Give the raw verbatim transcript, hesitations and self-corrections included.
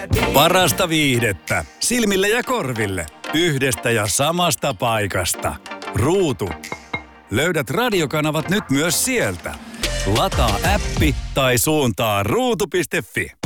Parasta viihdettä silmille ja korville yhdestä ja samasta paikasta. Ruutu. Löydät radiokanavat nyt myös sieltä. Lataa appi tai suuntaa ruutu piste fi.